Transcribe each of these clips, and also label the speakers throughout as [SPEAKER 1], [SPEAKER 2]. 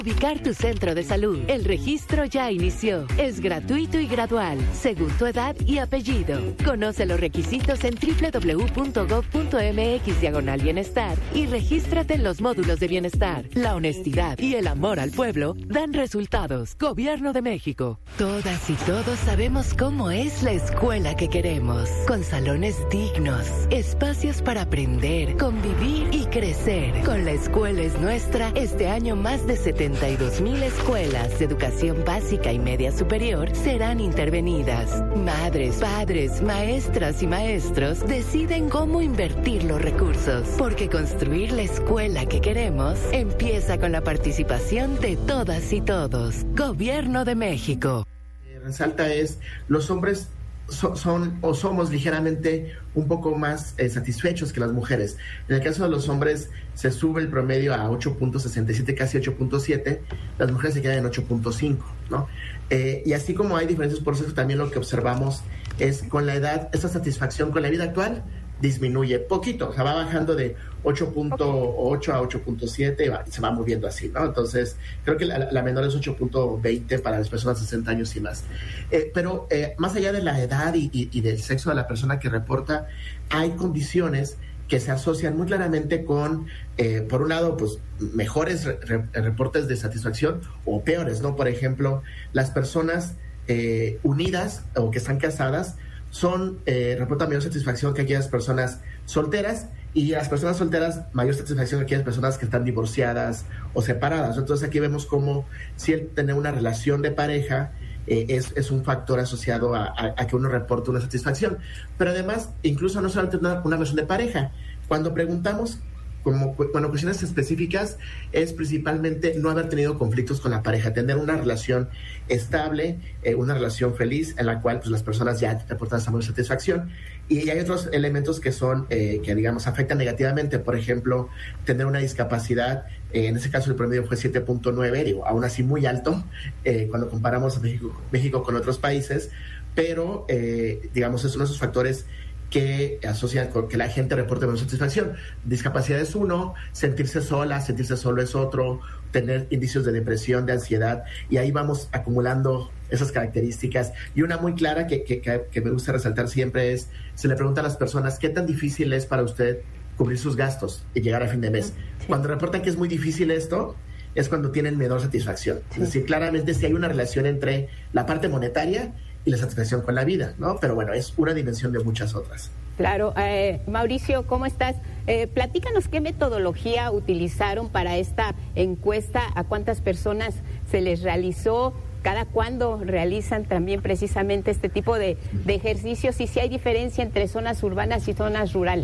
[SPEAKER 1] Ubicar tu centro de salud. El registro ya inició. Es gratuito y gradual, según tu edad y apellido. Conoce los requisitos en www.gov.mx/bienestar y regístrate en los módulos de bienestar. La honestidad y el amor al pueblo dan resultados. Gobierno de México. Todas y todos sabemos cómo es la escuela que queremos. Con salones dignos, espacios para aprender, convivir y crecer. Con La Escuela es Nuestra, este año más de 72,000 escuelas de educación básica y media superior serán intervenidas. Madres, padres, maestras y maestros deciden cómo invertir los recursos, porque construir la escuela que queremos empieza con la participación de todas y todos. Gobierno de México.
[SPEAKER 2] Resalta es, los hombres son o somos ligeramente un poco más satisfechos que las mujeres. En el caso de los hombres se sube el promedio a 8.67, casi 8.7, las mujeres se quedan en 8.5, ¿no? Y así como hay diferencias por sexo, también lo que observamos es con la edad, esta satisfacción con la vida actual disminuye poquito, o sea, va bajando de 8.8 a 8.7 y se va moviendo así, ¿no? Entonces, creo que la menor es 8.20 para las personas de 60 años y más. Pero más allá de la edad y del sexo de la persona que reporta, hay condiciones que se asocian muy claramente con, por un lado, pues mejores reportes de satisfacción o peores, ¿no? Por ejemplo, las personas unidas o que están casadas reportan mayor satisfacción que aquellas personas solteras, y las personas solteras mayor satisfacción que aquellas personas que están divorciadas o separadas. Entonces aquí vemos cómo si el tener una relación de pareja es un factor asociado a que uno reporte una satisfacción. Pero además, incluso no solamente una relación de pareja, cuando preguntamos cuando cuestiones específicas es principalmente no haber tenido conflictos con la pareja, tener una relación estable, una relación feliz en la cual pues las personas ya reportan esa mayor satisfacción. Y hay otros elementos que son que digamos afectan negativamente, por ejemplo, tener una discapacidad, en ese caso el promedio fue 7.9, digo, aún así muy alto cuando comparamos a México con otros países, pero digamos es uno de esos factores que asocian con que la gente reporte menos satisfacción. Discapacidad es uno, sentirse sola, sentirse solo es otro, tener indicios de depresión, de ansiedad, y ahí vamos acumulando esas características. Y una muy clara que me gusta resaltar siempre es, se le pregunta a las personas, ¿qué tan difícil es para usted cubrir sus gastos y llegar a fin de mes? Sí. Cuando reportan que es muy difícil esto, es cuando tienen menor satisfacción. Sí. Es decir, claramente sí hay una relación entre la parte monetaria y la satisfacción con la vida, ¿no? Pero bueno, es una dimensión de muchas otras.
[SPEAKER 3] Claro. Mauricio, ¿cómo estás? Platícanos qué metodología utilizaron para esta encuesta, a cuántas personas se les realizó, cada cuándo realizan también precisamente este tipo de ejercicios, y si hay diferencia entre zonas urbanas y zonas rurales.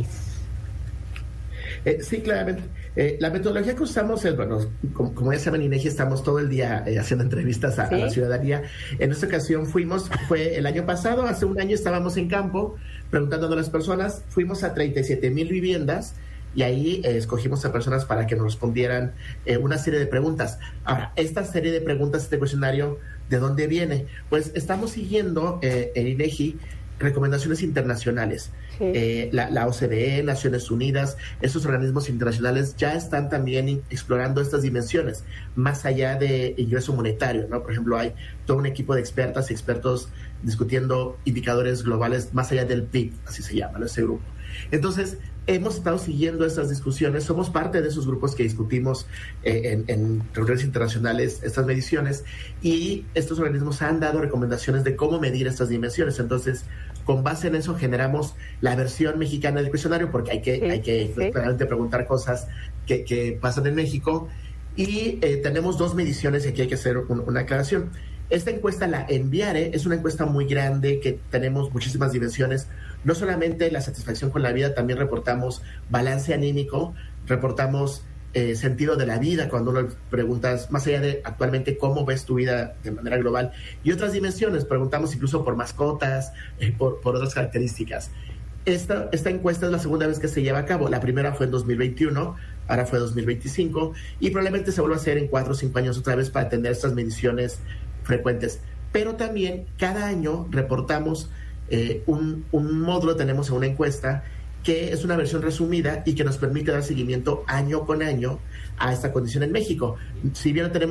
[SPEAKER 2] Sí, claramente. La metodología que usamos es, bueno, como ya saben, INEGI estamos todo el día haciendo entrevistas a la ciudadanía. En esta ocasión fue el año pasado, hace un año estábamos en campo preguntando a las personas, fuimos a 37,000 viviendas y ahí escogimos a personas para que nos respondieran una serie de preguntas. Ahora, esta serie de preguntas, este cuestionario, ¿de dónde viene? Pues estamos siguiendo en INEGI recomendaciones internacionales. Sí. La OCDE, Naciones Unidas, esos organismos internacionales ya están también explorando estas dimensiones, más allá de ingreso monetario, ¿no? Por ejemplo, hay todo un equipo de expertas y expertos discutiendo indicadores globales más allá del PIB, así se llama, ¿no? Ese grupo. Entonces, hemos estado siguiendo estas discusiones, somos parte de esos grupos que discutimos en reuniones internacionales estas mediciones, y estos organismos han dado recomendaciones de cómo medir estas dimensiones. Entonces, con base en eso generamos la versión mexicana del cuestionario, porque hay que claramente preguntar cosas que pasan en México, y tenemos dos mediciones, y aquí hay que hacer una aclaración. Esta encuesta, la Enviare, es una encuesta muy grande que tenemos muchísimas dimensiones, no solamente la satisfacción con la vida, también reportamos balance anímico, reportamos sentido de la vida, cuando uno preguntas más allá de actualmente cómo ves tu vida de manera global, y otras dimensiones, preguntamos incluso por mascotas, por otras características. Esta encuesta es la segunda vez que se lleva a cabo. La primera fue en 2021, ahora fue 2025, y probablemente se vuelva a hacer en 4 o 5 años otra vez para tener estas mediciones frecuentes. Pero también cada año reportamos un módulo, tenemos en una encuesta que es una versión resumida y que nos permite dar seguimiento año con año a esta condición en México. Si bien no tenemos